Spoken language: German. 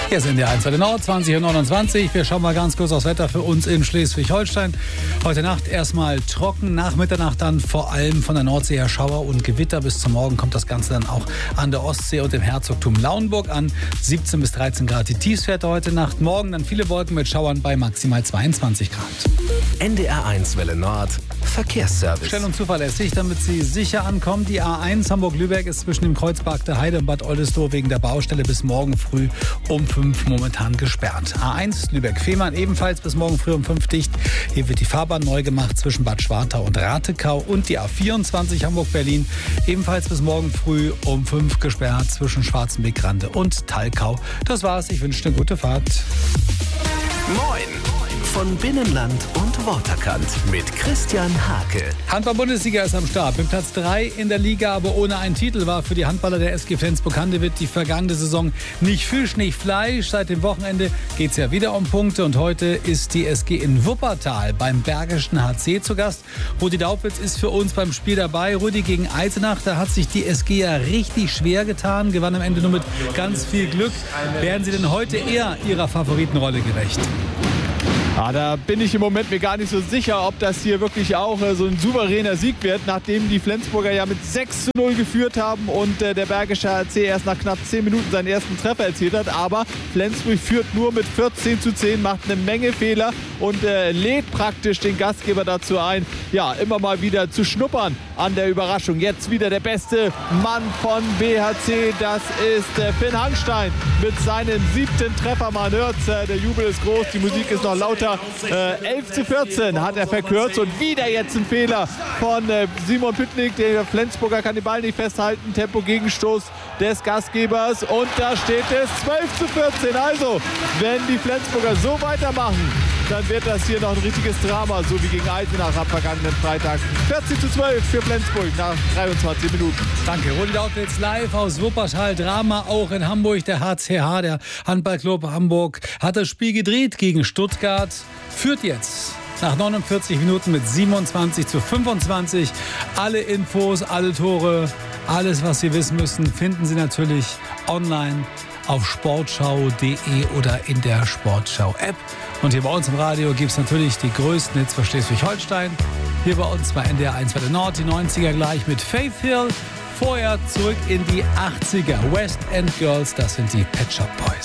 Hier sind die 1 Welle Nord, 20:29 Uhr. Wir schauen mal ganz kurz aufs Wetter für uns in Schleswig-Holstein. Heute Nacht erstmal trocken, nach Mitternacht dann vor allem von der Nordsee her Schauer und Gewitter. Bis zum Morgen kommt das Ganze dann auch an der Ostsee und im Herzogtum Lauenburg an. 17 bis 13 Grad die Tiefstwerte heute Nacht. Morgen dann viele Wolken mit Schauern bei maximal 22 Grad. NDR 1 Welle Nord, Verkehrsservice. Schnell und zuverlässig, damit Sie sicher ankommen. Die A1 Hamburg-Lübeck ist zwischen dem Kreuzberg der Heide und Bad Oldesloe wegen der Baustelle bis morgen früh um 5 momentan gesperrt. A1 Lübeck-Fehmarn ebenfalls bis morgen früh um 5 dicht. Hier wird die Fahrbahn neu gemacht zwischen Bad Schwartau und Ratekau. Und die A24 Hamburg-Berlin ebenfalls bis morgen früh um 5 gesperrt zwischen Schwarzenbeck-Rande und Thalkau. Das war's. Ich wünsche eine gute Fahrt. Moin! Von Binnenland und Waterkant mit Christian Hake. Handball-Bundesliga ist am Start. Mit Platz 3 in der Liga, aber ohne einen Titel war für die Handballer der SG Flensburg-Handewitt die vergangene Saison nicht Fisch, nicht Fleisch. Seit dem Wochenende geht es ja wieder um Punkte und heute ist die SG in Wuppertal beim Bergischen HC zu Gast. Rudi Daubitz ist für uns beim Spiel dabei. Rudi gegen Eisenach, da hat sich die SG ja richtig schwer getan, gewann am Ende nur mit ganz viel Glück. Werden Sie denn heute eher Ihrer Favoritenrolle gerecht? Da bin ich im Moment mir gar nicht so sicher, ob das hier wirklich auch so ein souveräner Sieg wird, nachdem die Flensburger ja mit 6:0 geführt haben und der Bergische HC erst nach knapp 10 Minuten seinen ersten Treffer erzielt hat. Aber Flensburg führt nur mit 14:10, macht eine Menge Fehler und lädt praktisch den Gastgeber dazu ein, ja, immer mal wieder zu schnuppern an der Überraschung. Jetzt wieder der beste Mann von BHC, das ist Finn Hanstein mit seinem 7. Treffer. Man hört's, der Jubel ist groß, die Musik ist noch lauter. 11:14 hat er verkürzt und wieder jetzt ein Fehler von Simon Püttlik. Der Flensburger kann den Ball nicht festhalten. Tempo-Gegenstoß des Gastgebers und da steht es 12:14. Also, wenn die Flensburger so weitermachen, dann wird das hier noch ein richtiges Drama, so wie gegen Eisenach am vergangenen Freitag. 14:12 für Flensburg nach 23 Minuten. Danke. Rudi Daubitz live aus Wuppertal. Drama auch in Hamburg. Der HCH, der Handballclub Hamburg, hat das Spiel gedreht gegen Stuttgart. Führt jetzt nach 49 Minuten mit 27:25. Alle Infos, alle Tore, alles, was Sie wissen müssen, finden Sie natürlich online auf sportschau.de oder in der Sportschau-App. Und hier bei uns im Radio gibt es natürlich die größten Hits für Schleswig-Holstein. Hier bei uns bei NDR 1 Welle Nord, die 90er gleich mit Faith Hill. Vorher zurück in die 80er. West End Girls, das sind die Pet Shop Boys.